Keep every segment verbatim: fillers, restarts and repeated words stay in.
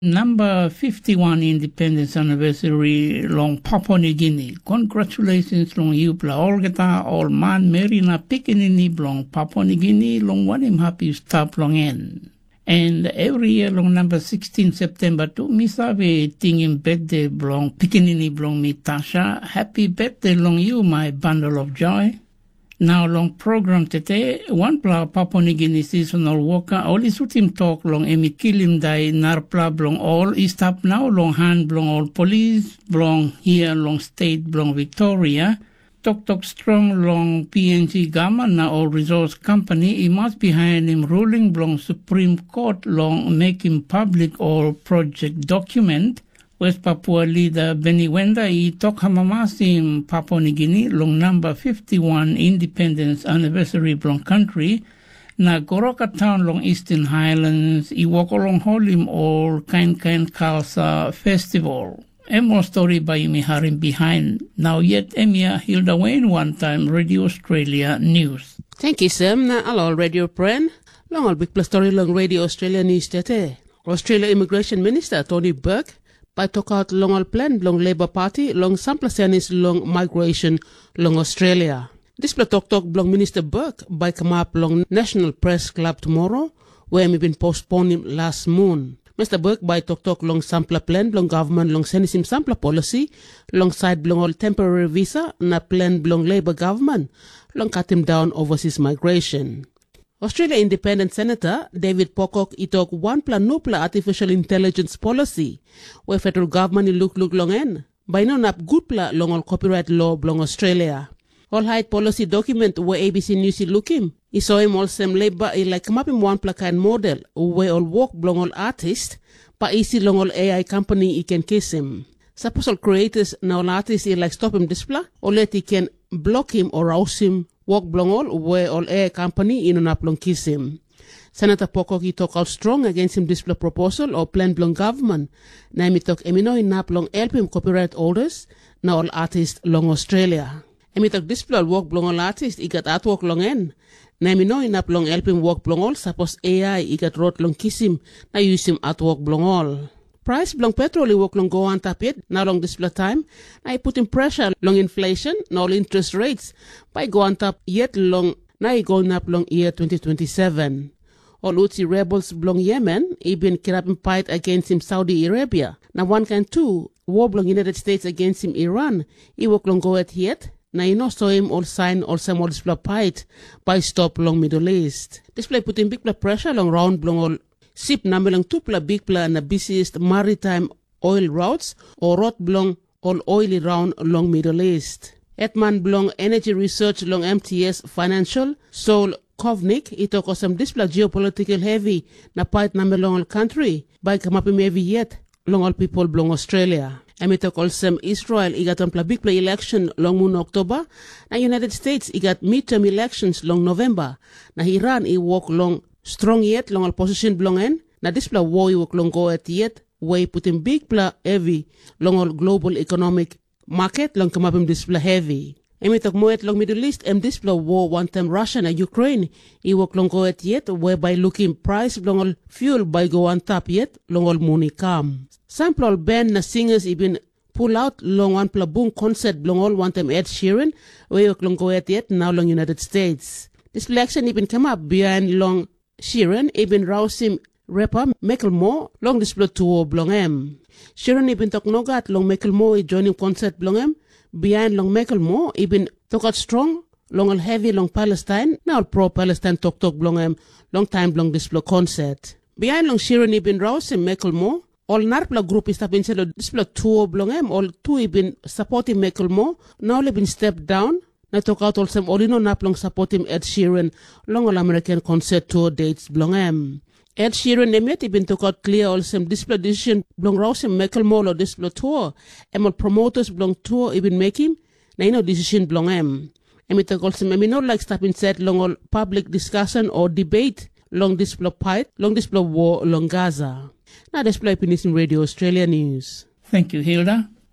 Number fifty-one Independence Anniversary long Papua New Guinea. Congratulations long you pla Olgeta all man Merina Pikinini long Papua New Guinea long one him happy stop long end. And every year long number sixteen September too, misabe tingin birthday long Pikinini long me Tasha. Happy birthday long you my bundle of joy. Now long program today, one pla Papua New Guinea seasonal worker, all is with him talk long emi kilim dai narpla blong all is up now long hand blong all police, blong here long state blong Victoria, tok tok strong long P N G government na all resource company, he must behind him ruling blong Supreme Court long make him public all project document. West Papua leader Benny Wenda i tok hamamasim Papua New Guinea long number fifty-one Independence Anniversary blong country na Goroka town long Eastern Highlands i walk along holim all kind kind Khalsa festival. And more story by Yumi Harim behind. Now yet Emia Hilda Wayne one time Radio Australia News. Thank you Sam na alol Radio Pren. Long all big plus story long Radio Australia News tete. Australia Immigration Minister Tony Burke by talk out long all plan long Labour Party long Samplasenis long migration long Australia. This play talk talk long Minister Burke by come up long National Press Club tomorrow where me been postponed him last moon. Mister Burke by talk talk long sampler plan long government long senisim sampler policy long side long all temporary visa na plan long Labour government long cut him down overseas migration. Australia Independent Senator David Pocock he talk one plan no plan artificial intelligence policy where federal government he look look long en by no nap good plan long all copyright law long Australia. All height policy document where A B C News he look him. He saw him all same labor he like come up in one plan kind model where all work long all artist but easy long all A I company he can kiss him. Suppose all creators now all artists he like stop him display or let he can block him or rouse him work blong all where all air company in up long kiss him. Senator Pocock he talk out strong against him display proposal or plan blong government. Na mi talk emino in up long help him copyright holders na all artists long Australia. Emi talk display work blong all artists he got artwork long en. Na mi no in up long help him work blong all suppose A I he got wrote long kiss him na use him artwork blong all. Price long petrol he work long go on top yet, now long display time. I put in pressure long inflation, now interest rates. By go on top yet long, now he going up long year twenty twenty-seven. All Houthi rebels long Yemen, he been kidnapping fight against him Saudi Arabia. Now one can too, war long United States against him Iran. He work long go at yet. Now you know saw him all sign all some all display fight by stop long Middle East. Display put in big pressure long round long all Sip na melang tupla big pla na busiest maritime oil routes or rot blong all oily round along Middle East. Etman blong energy research long M T S financial Sol Kovnik ito ko some display geopolitical heavy na part na melong all country by kamapim heavy yet long all people blong Australia. Emitok also Israel igat on pla big play election long moon October na United States igat midterm elections long November na Iran i walk long strong yet long all position belong en na display war work long go at yet way putting big pla heavy long all global economic market long come up in display heavy. Emitok mo at long Middle East em display war one time Russia and Ukraine i work long go at yet whereby looking price long all fuel by go on top yet long all money come. Sample all band na singers even pull out long one pla boom concert long all one time Ed Sheeran way work long go at yet now long United States. This election even come up behind long Sheeran even rouse him rapper Macklemore long display tour blong em. Sheeran even talk no gat long Macklemore joining concert blong em. Behind long Macklemore even talk out strong long all heavy long Palestine now pro Palestine talk talk blong em long time long display concert. Behind long Sheeran even rouse him Macklemore all narpla group is up inside the display tour blong em all two even supporting Macklemore now they been stepped down. Na talk out also all no nap long support him Ed Sheeran long all American concert tour dates blong em. Ed Sheeran emet even talk out clear also display decision blong rouse him Macklemore or display tour. Em all promoters blong tour even make him na no decision blong em. Emet talk also me no like stop inside long all public discussion or debate long display fight long display war long Gaza. Now display opinions in Radio Australia News. Thank you, Hilda.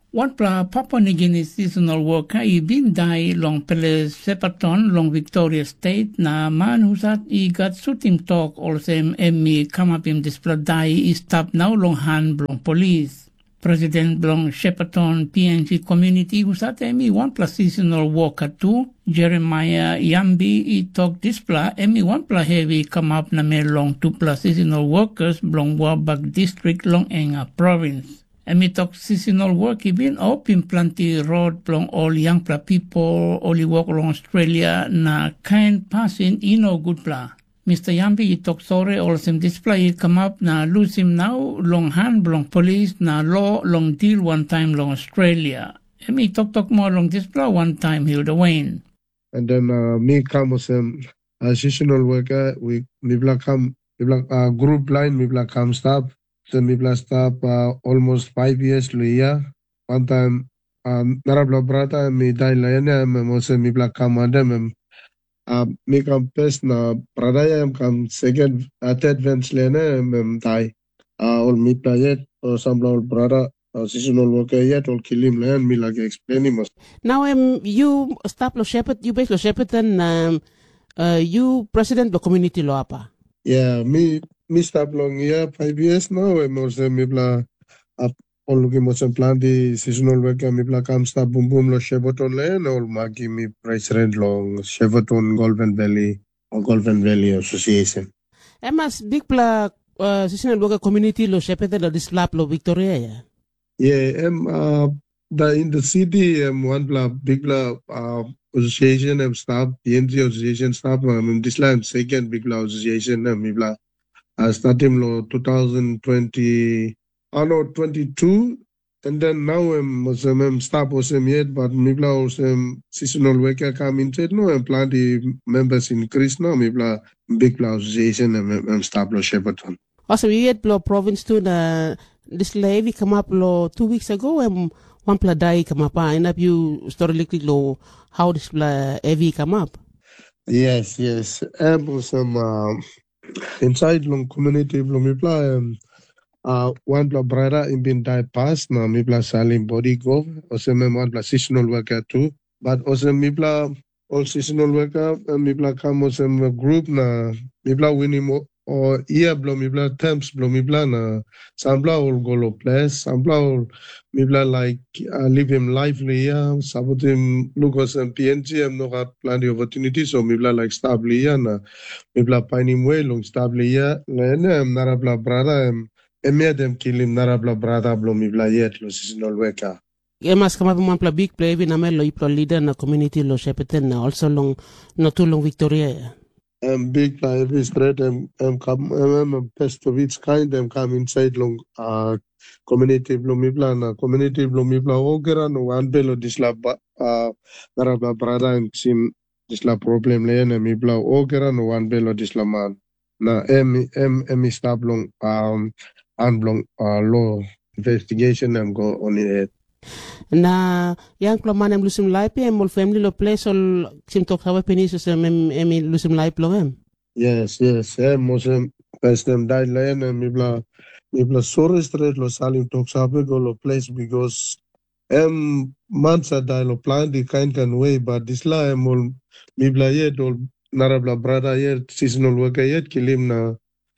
One pla Papua New Guinea seasonal worker i bin die long pele Sepaton long Victoria State na man who sat I got shooting talk also emmi come up him display die I stop now long hand blong police. President blong Shepparton P N G community who sat emmi one pla seasonal worker too. Jeremiah Yambi I talk display emmi one pla heavy come up na me long two pla seasonal workers blong Wabak district long Enga province. Emi talk seasonal work ibin open plenty road blong all young pla people only walk along Australia na kind passing ino good pla. Mister Yambi I talk sorry all some display come up na lose him now long hand blong police na law long deal one time long Australia. Emi talk talk more long display one time Hilda Wayne. And then uh, me come with some uh, seasonal worker we me black come me black uh, group line me black come stop. So me plus stop uh, almost five years to a year. One time, um, narabla brata me die layane me mose me black commander me uh, me come first na brada ya come second uh, third vents lane me die. Uh, all me play or some all brother uh, seasonal worker yet all kill him lane me like explain him. Now um you stop lo shepherd you base lo shepherd and um uh, you president the community lo apa? Yeah, me me stop long here five years now. I'm also me bla up all looking much plan the seasonal worker me bla come stop boom boom lo Shepparton lane all magi me president long Shepparton Golden Valley or Golden Valley Association. Emas big bla uh, seasonal worker community lo Shepparton lo dislap lo Victoria ya. Yeah, I'm uh the in the city um one bla big bla uh association I'm staff P N G association staff um this line second big bla association um me bla I started in twenty twenty, I know twenty-two, and then now I'm um, stop was yet, but maybe also um, seasonal worker come into no and plan the members increase now, maybe big association and um, stop lo Shepparton. Also, we had lo province too na this levy come up lo two weeks ago and one pla die come up and up you historically lo how this pla heavy come up. Yes, yes, um, was some. Uh, Inside long community long me pla um, uh one pla brother in been die past na me pla salim body go also me one pla seasonal worker too but also me pla all seasonal worker uh, me pla come also a group na me pla winning or year blo me pla temps blo me pla na some pla all go lo place some pla all me pla like uh, live him lively yeah support him look us and P N G I'm not got plenty of opportunities so me pla like stable yeah na me pla find him way long stable yeah lene am nara pla brother am emia dem kill him nara pla brother blo me pla yet lo seasonal worker. Emas come up one pla big play na me lo iplo leader na community lo Shepparton na also long no too long Victoria. Um, big pla every street um, um come um, um best of its kind um come inside long uh community blomipla na community blomipla ogera no one belo disla uh naraba brada and sim disla problem le na mipla ogera no one belo disla man na em em em stop long um and long uh law investigation and go on it. Na yang klaman em lusum life em mol family lo place all sim tok sawa penis em em lusum life lo em. Yes, yes, em mosem best them died land and mibla mibla sorry straight lo salim tok sawa go lo place because em months a die lo plan the kind can way but this la em mol mibla yet all narabla brother yet seasonal worker yet kilim na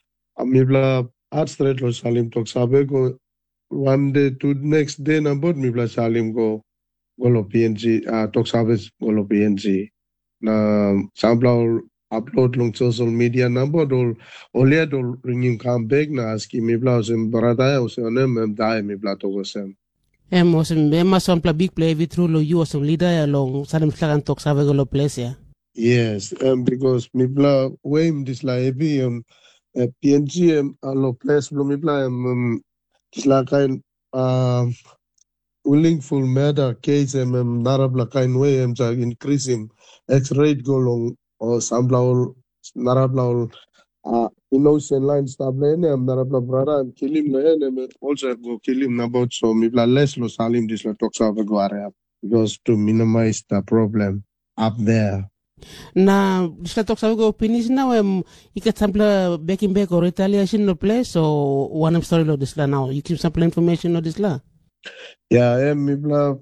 mibla art straight lo salim tok sawa go one day to next day na bod mi bla salim go go lo P N G uh, talk service go lo P N G na sampla upload long social media na bod all all yet all ringing come back na aski mi bla sem barata o se onem em dai mi bla to go sem em os em mas sampla big play vi through lo you as leader long salim tlagan talk service go lo place ya. Yes, um, because mi bla way this la ebi um uh, P N G um lo place blo mi bla um it's like kind uh willingful murder case and um, narabla kind way um increasing X rate go long or sambla narabla uh innocent line stop lane and narabla brother and kill him lane and also go kill him about so mi bla less lo salim this lo talks over go area because to minimize the problem up there. Na disla talk sabi ko finish now um ikat sample back in back or retaliation no place or one story lo disla now you keep sample information no disla. Yeah, em mibla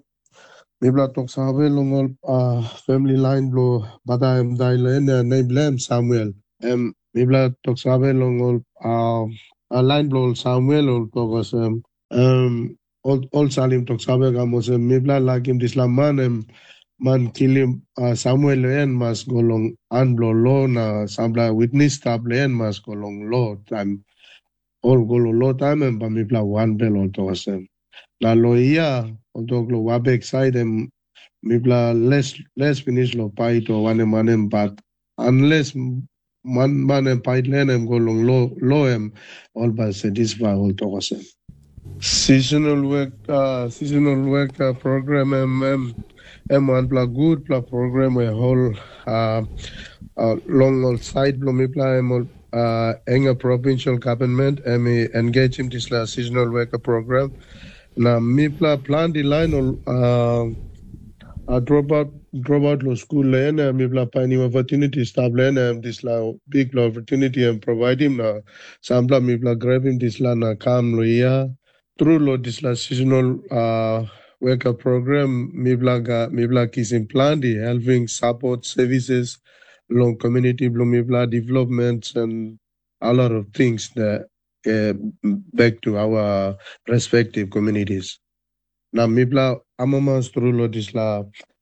mibla tok sabe longol uh, family line blo bata em daile ne name blem Samuel. Em mibla tok sabe longol uh, a line blo Samuel ol tokos em um all all salim tok sabe gamos em mibla lakim dislam man em man kilim uh, Samuel en mas golong an blo lo na sabla witness table en mas golong lo time all golo lo time em pa mibla one bel ol tokos em. La loia untuk lo wabek side em mibla less less finish lo pait o one manem but unless man manem pait lenem go long lo lo em all by satisfy all tokosem. Seasonal work uh, seasonal work uh, program em em em one pla good pla program a whole uh, uh, long all side blo mibla em all uh, enga provincial government em engage him this la seasonal worker program. Na mipla plan di line uh, uh, drop out drop out lo school le na mipla pani opportunity stab le na this la big la opportunity and provide him na sampla mipla grab him this la na kam lo ya through lo this la seasonal uh, worker program mipla ga mipla kisim plan di helping support services long community lo mipla developments and a lot of things that Uh, back to our respective communities. Na mibla amamas through lo disla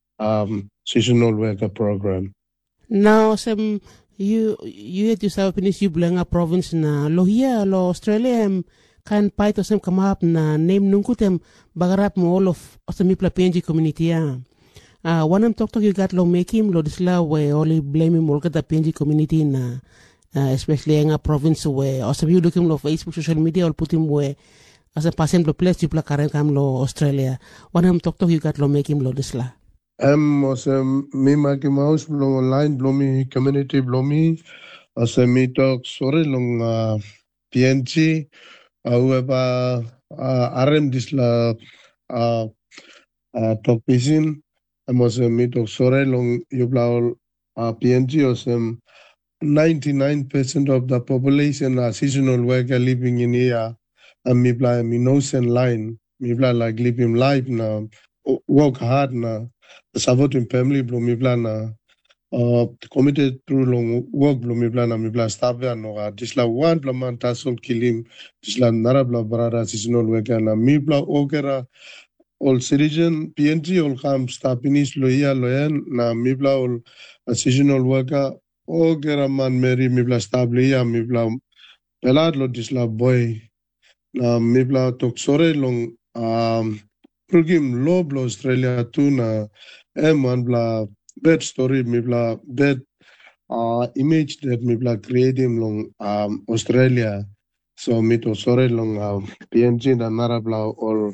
um seasonal worker program. Now, some you you had yourself finish you Bulenga province na lo here lo Australia em kan pai to sem come up na name nungkutem bagarap mo all of some mipla P N G community ya. Ah, uh, one am talk to you got lo make him lo disla we only blame him all the P N G community na. Uh, especially in a province where also you look him on Facebook, social media, or put him where as a person to place you plak kam lo Australia. One him talk to you got lo make him lo disla. Um, was um, me Mickey Mouse blong online blomi community blomi as a me talk sorry long uh, P N G whoever uh, R M disla uh, uh, talk pisin and was a me talk sorry long you blau uh, P N G or some ninety-nine percent of the population are seasonal worker living in here and mibla innocent line mibla like living life na work hard na supporting family blo mibla na uh, committed through long work blo mibla na mibla staff ya no disla one bla man tasol kilim disla narabla brada seasonal worker na mibla okera all citizen P N G all kam staff inis lo ya lo yan na mibla all seasonal worker o kera man meri mibla stable ya mibla pelad lo disla boy na mibla tok sore long um program lo blo Australia tu na em one bla bad story mibla bad uh, image that mibla create him long um Australia so mito sore long um, P N G na narabla all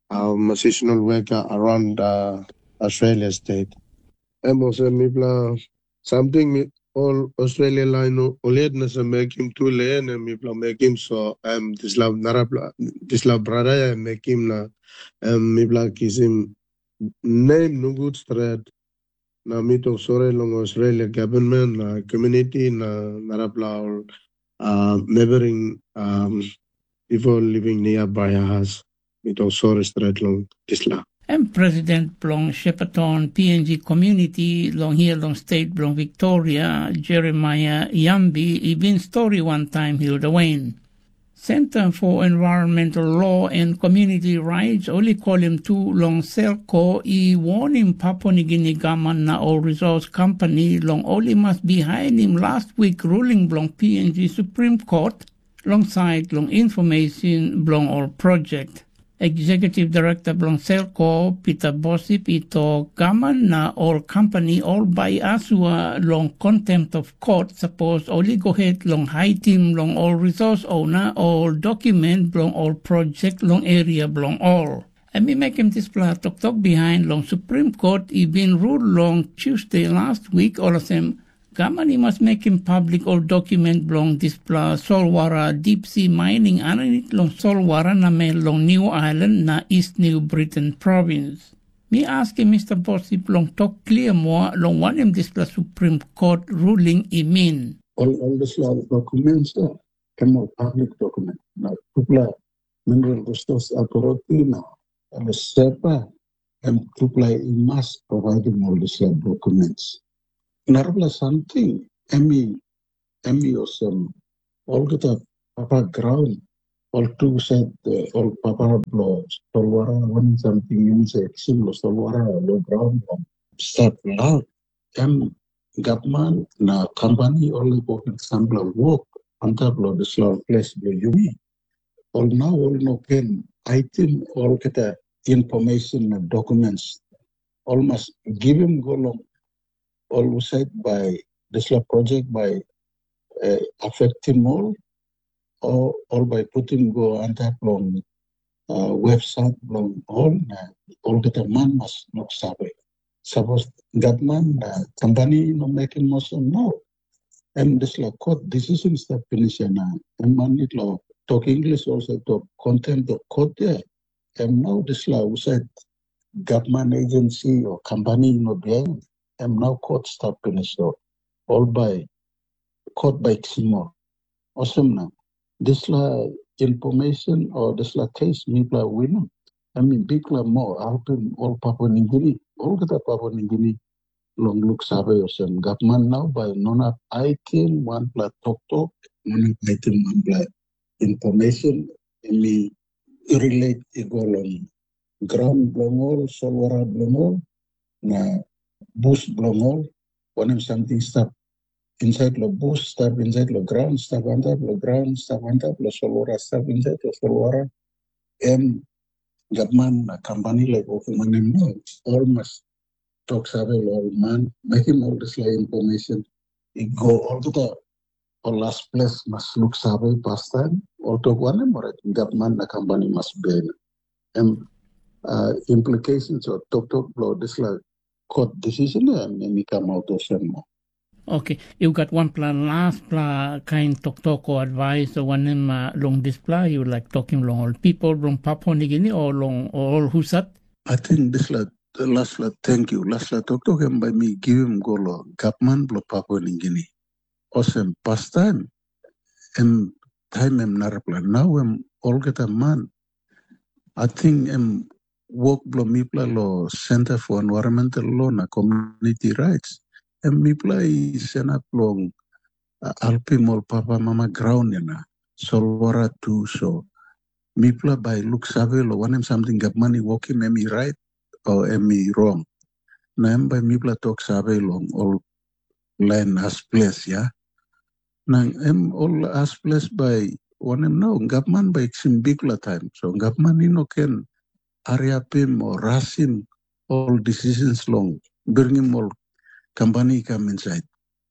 um seasonal worker around uh, Australia state em also mibla something all Australia line oled na sa make him two lane and mibla make him so um disla narabla disla brada ya make him na um mibla kisim name no good thread na mito sore long Australia government na community na narabla all uh, neighboring um people living nearby us mito sore thread long disla. I'm President Blong Shepparton P N G community long here long state Blong Victoria Jeremiah Yambi even story one time Hilda Wayne. Center for Environmental Law and Community Rights only call him two long Selco e warn him Papua New Guinea government na all resource company long only must behind him last week ruling Blong P N G Supreme Court alongside long information Blong all project. Executive Director Blong Selco, Peter Bossip, ito gaman na all company all by asua long contempt of court suppose only go ahead long high team long all resource owner all document long all project long area long all. And me make him display talk talk behind long Supreme Court even ruled long Tuesday last week all of them Gamani must make him public all document belong display Solwara deep sea mining underneath long Solwara na may long New Island na East New Britain province. Me ask him Mister Bossip long talk clear more long one him display Supreme Court ruling I mean. All all this documents uh, cannot public document. Na pupla mineral resource authority na And the SEPA and Kupla must provide them all these documents. Narabla something, Emmy, Emmy or some, all the Papa ground, all two said, all Papa blows, Solwara, one something, you say, similar Solwara, low ground, start loud. And government, na company, only for example, work, on top of the slow place, you mean. All now, all no can, I think, all get the information and documents, almost give him go along, all said by the slow project by uh, affecting all, or, or by putting go on top of uh, website, long, all, uh, all get a man must not survey. Suppose government, uh, company, no making motion now. And this like court decisions that finish and man need law talk English also talk content of court there. And now this law said government agency or company no behind. And now court start finish so all by court by Ximo. Awesome now. This law information or this law case me play winning. I mean big law more helping all Papua New Guinea. All the Papua New Guinea long look survey or some government now by non item one plus talk talk, non item one plus information, me relate equal on ground blongol, solwara blongol, na boost blongol, one something stuff inside the boost, stuff inside the ground, stuff under the ground, stuff under the solwara, stuff inside the solwara, and government company like Ofumanem now almost talk survey all man, making all this like information. It go all to the all last place must look survey past time, all to one more government the company must be and uh, implications of talk talk blow this like court decision and then come out of some more. Okay, you got one plan last plan kind talk talk or advice or one name uh, long display you like talking long all people long Papua New Guinea or long all Husat? I think this like the last lot, thank you. Last lot, talk to him by me, give him go lo, Gapman blo Papua New Guinea. Awesome, past time. And time em narapla. Now em all get a man. I think em work blo mipla lo Center for Environmental Law na Community Rights. Em mipla I send up long uh, alpimol papa mama ground yana. Solwara too so. Mipla by look savvy lo one em something Gapmani walking em right. Or am I wrong? Na by mipla talk sabe long all land as place, yeah. Nang em all as place by one em now government by sim big la time. So government ino can area pim or rasim all decisions long. Bring him all company come inside.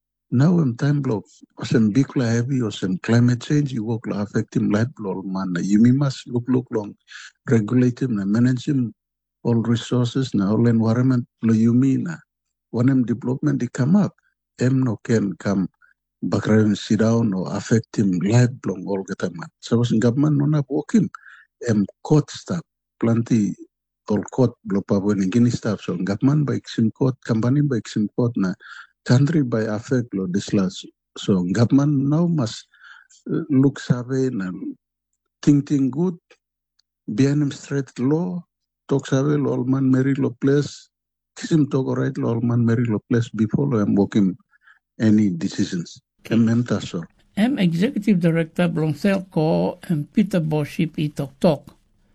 Now em time block some big la heavy or some climate change you work la affect him light blow man. You must look look long, regulate him and manage him. All resources now, all environment, lo you mean, when em development they come up, em no can come back and sit down or affect him life long all the time. So was government no not working, em court stuff, plenty all court blow Papua New Guinea stuff. So government by sim court, company by sim court na country by affect lo this last. So government now must uh, look survey and thinking good, behind him straight law. Talk sabe all man marry lo place, kisim talk right all man marry lo place before I'm working any decisions. I'm so. I'm Executive Director Blongselco and Peter Boship I Tok Tok.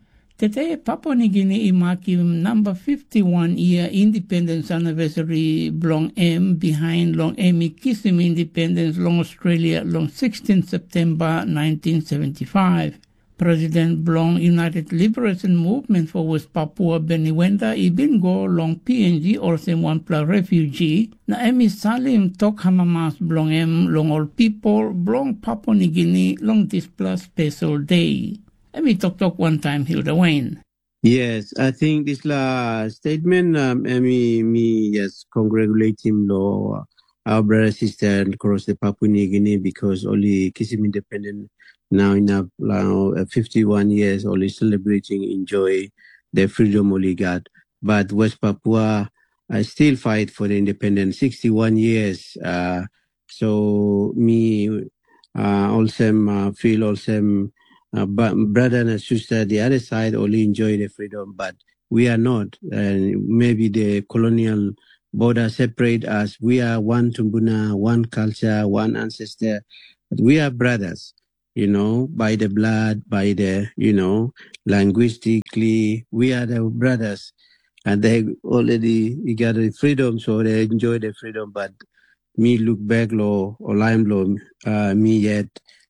Today Papua New Guinea marking number fifty-one year independence anniversary Blong M behind Long Emi Kisim independence Long Australia Long sixteenth September nineteen seventy-five. President Blong United Liberation Movement for West Papua Beniwenda Ibingo Long P N G or Semwanpla refugee na emi salim tok hamamas Blong em long all people Blong Papua New Guinea long display special day. Emi talk talk one time Hilda Wayne. Yes, I think this la statement um emi me yes congratulate him lo our brother sister across the Papua New Guinea because only Kisim independent now in a, now fifty-one years only celebrating enjoy their freedom only got. But West Papua I still fight for the independence sixty-one years. Uh, so me uh, also uh, feel also uh, but brother and sister, the other side only enjoy the freedom, but we are not. And maybe the colonial border separate us. We are one Tumbuna, one culture, one ancestor. But we are brothers, you know, by the blood, by the, you know, linguistically, we are the brothers. And they already got the freedom, so they enjoy the freedom. But me look back, lo, or lime, lo, uh, me yet,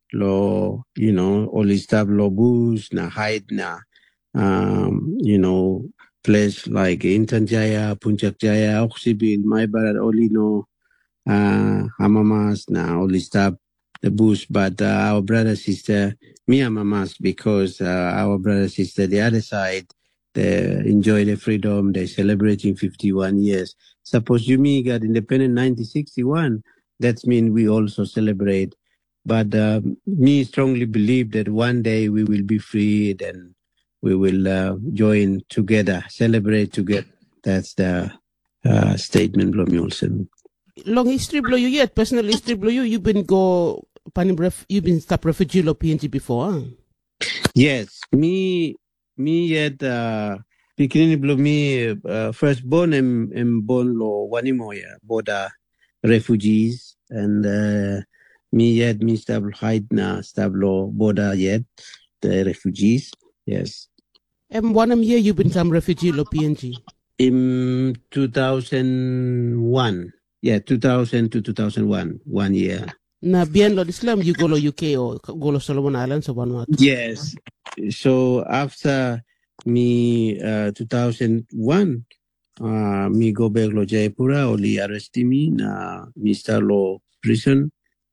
lo, you know, only stuff, lo, booze, na hide, na, um, you know, place like Intan Jaya, Puncak Jaya, Oksibil, my brother only know, uh, Hamamas, na, only stuff, the booze. But uh, our brother, sister, me Hamamas, because uh, our brother, sister, the other side, they enjoy the freedom. They're celebrating fifty-one years. Suppose you me got independent nineteen sixty-one. That means we also celebrate. But uh, me strongly believe that one day we will be free and we will uh, join together, celebrate together. That's the uh, statement from Olsen. Long history blow you yet, personal history blow you. You've been go, you've been stop refugee lo P N G before. Huh? Yes, me. Me yet uh beginning blow me uh, first born em em born lo Wanimoya border refugees and uh, me yet me stable hide na stable border yet the refugees. Yes. And one year you've been some refugee lo P N G. In two thousand one. Yeah, two thousand to two thousand one. One year. Na bien lo Islam you go lo U K or go lo Solomon Islands or Vanuatu. Yes. So after me uh, two thousand one, uh, me go back lo Jayapura, only arrest me na me start lo prison.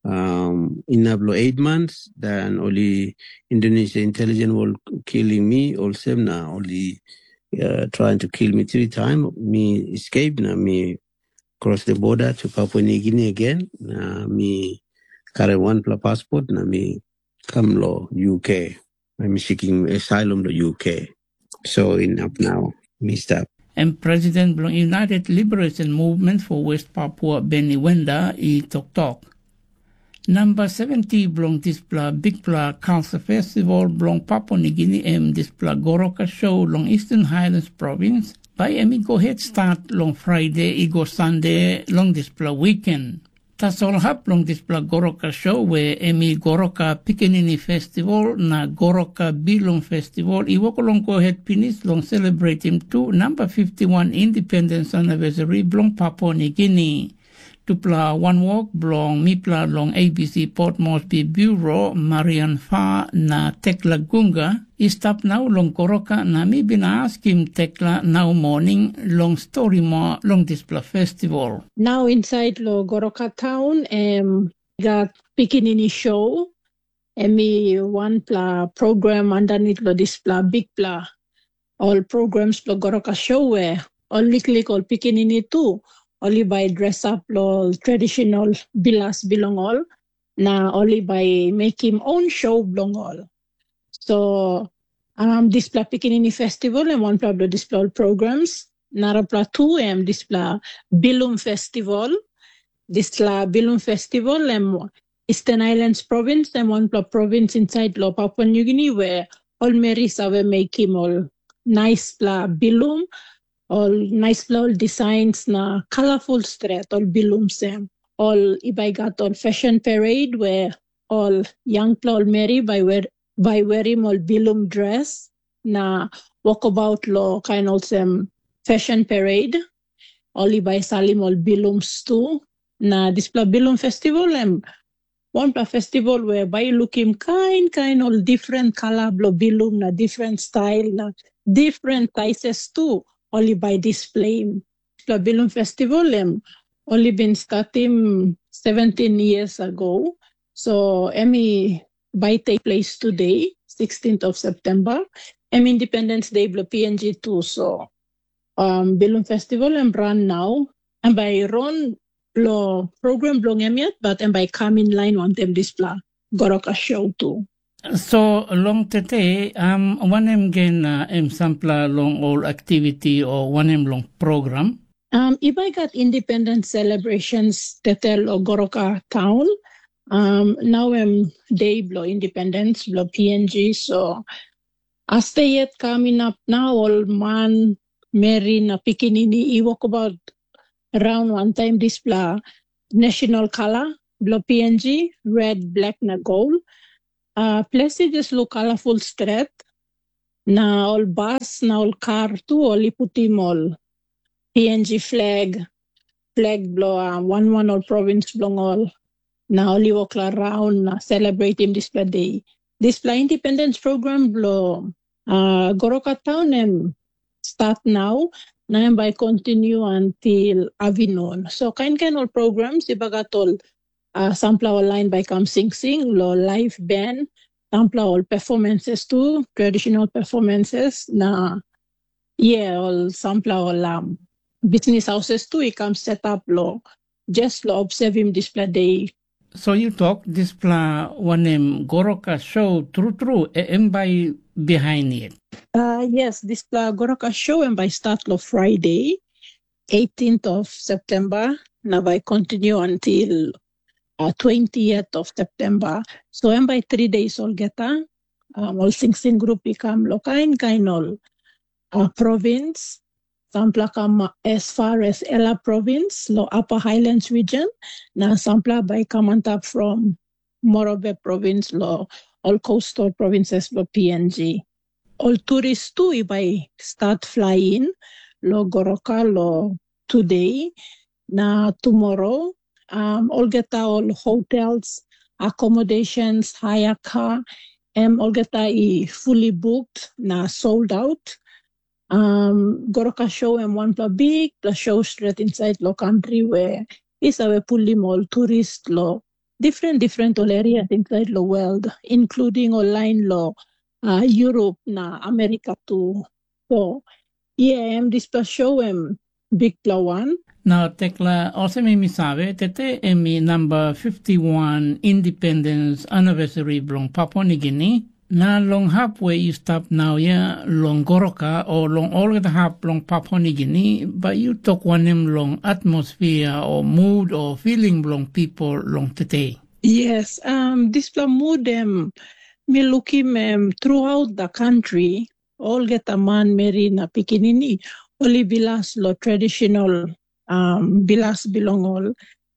Um, in lo eight months, then only Indonesia intelligence will killing me. Also na only uh, trying to kill me three times. Me escape na me cross the border to Papua New Guinea again. Na me carry one passport na me come lo U K. I'm seeking asylum to U K. So in up now, me stop. And President of United Liberation Movement for West Papua, Benny Wenda, i Tok Tok. Number seventy belong displa Big Pla Cancer Festival belong Papua New Guinea em displa Goroka Show long Eastern Highlands Province. By em go head start long Friday, i go Sunday long displa weekend. Tas all hap long displa Goroka Show where emi Goroka Pikinini Festival na Goroka Bilong Festival i wako long go head finish long celebrate him to number fifty-one Independence Anniversary belong Papua New Guinea. Tupla One Walk belong Mipla long A B C Port Moresby Bureau Marian Fa na Tekla Gunga istap now long Goroka na mi bina ask him Tekla now morning long story more long display festival. Now inside lo Goroka town um got Pikinini show emi one pla program underneath lo display big pla all programs lo Goroka show where all click all Pikinini too. Only by dress up lo traditional bilas belong all. Na only by make him own show belong all. So um display Pikinini festival and one pla display all programs. Narapla two em display Bilum festival. Display Bilum festival and Eastern Islands province and one pla province inside lo Papua New Guinea where all Marys are make him all nice pla Bilum. All nice all designs na colorful street all bilum sem. All ibay got all fashion parade where all young all Mary by wear by wearing all bilum dress na walkabout lo kind of sem fashion parade. All ibay salim all bilums too. Na display bilum festival and one pa festival where by look him kind kind all different color blo bilum na different style na different sizes too. Only by display. The Bilum Festival um, only been starting seventeen years ago. So Emmy by take place today, sixteenth of September. M Independence Day blo P N G too. So um Bilum Festival and run now. And by run blo program blong em yet, but and by come in line on them display Goroka show too. So long tete um one em gen uh, em sampla long all activity or one em long program. Um if I got independent celebrations tete lo Goroka town Um, now I'm day blow independence blow P N G. So as they yet coming up now, all man, Mary, na Pikinini, I walk about around one time display national color, blow P N G, red, black, na gold. Uh, places just look colorful street. Na all bus, na all car too, all iputim all P N G flag, flag blow, uh, one one all province blow all. Na all walk around, na celebrate him display day. Display independence program blow, uh, Goroka town and start now. Na by continue until Avignon. So kind kind of programs, ibagatol, uh, sampla online by Kam Sing Sing, lo live band, sampla all performances too, traditional performances. Na yeah, all sampla all um, business houses too, he come set up lo, just lo observe him display day. So you talk display one name Goroka show true true and by behind it. Uh, yes, this uh, Goroka show and by start lo Friday, eighteenth of September. Now by continue until uh, twentieth of September. So and by three days all geta, um, all Sing Sing group become lo kain kain all uh, province. Sampla come as far as Ella province, lo Upper Highlands region. Na sampla by Kamantap from Morobe province, lo all coastal provinces lo P N G. All tourists too, by start flying, lo Goroka lo today, na tomorrow, um, all get all hotels, accommodations, hire car, and all get I fully booked, na sold out. Um, Goroka show and one plus big plus show straight inside lo country where is our fully all tourist lo different different all areas inside the world, including online lo. Uh, Europe na America too. So yeah, I'm this plus show um big pla one. Now tekla also me sabe tete emi number fifty-one Independence Anniversary blong Papua New Guinea. Na long halfway you stop now yeah long Goroka or long all the half long Papua New Guinea, but you talk one name long atmosphere or mood or feeling long people long today. Yes, um this pla mood um me looking um, throughout the country, all get a man married na Pikinini, only bilas lo traditional um bilas belong all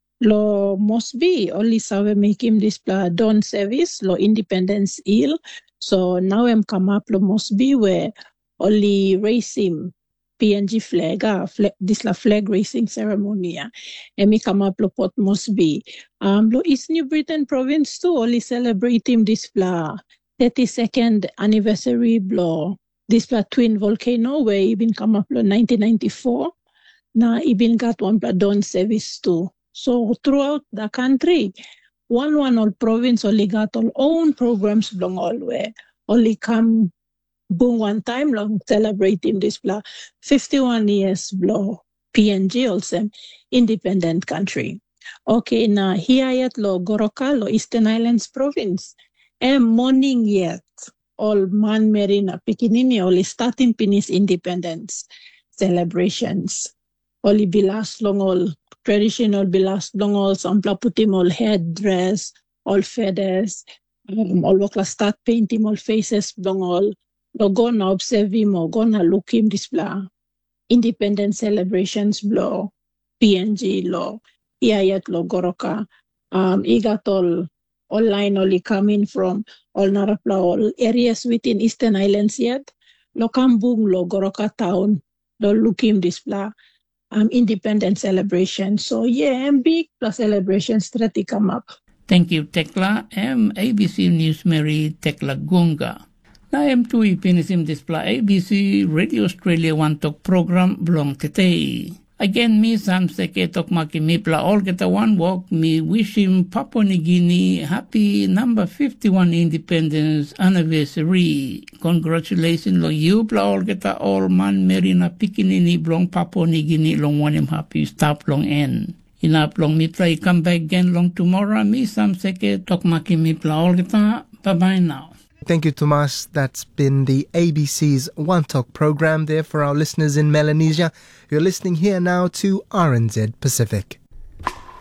lo must be only sabe make him this pla dawn service lo independence ill. So now I'm come up lo must be where only race him P N G flag, ah, flag this la flag racing ceremony. Ah. And me come up lo pot must be. Um, lo East New Britain province too only celebrate him this pla thirty-second anniversary blow this pla twin volcano where he been come up lo nineteen ninety-four. Now he been got one pla dawn service too. So throughout the country, one one all province only got all own programs belong all where only come boom one time long celebrating this blah fifty-one years blow P N G also independent country. Okay, now here yet lo Goroka lo Eastern Islands province. And morning yet all man marina Pikinini only starting pinis independence celebrations. Only bilas long all traditional bilas long all sampla putim all headdress, all feathers, um, all wakla start painting all faces long all. Lo gonna observe him or gonna look him display independent celebrations blow P N G law here yet lo Goroka um he got all online only coming from all Narapla all areas within Eastern Islands yet lo kambung lo Goroka town lo look him display um independent celebration. So yeah, and big plus celebrations that come up. Thank you Tekla. I'm A B C News Mary Tekla Gunga. I am to ipinisim display A B C Radio Australia One Talk program belong today. Again, me Sam Seke Tok Maki Mipla all get a one walk. Me wish him Papua New Guinea happy number fifty-one Independence Anniversary. Congratulations long you pla all get a all man Merina Pikinini belong Papua New Guinea long one him happy stop long end. Inap long Mipla come back again long tomorrow. Me Sam Seke Tok Maki Mipla all get a bye bye now. Thank you, Tomas. That's been the A B C's One Talk program there for our listeners in Melanesia. You're listening here now to R N Z Pacific.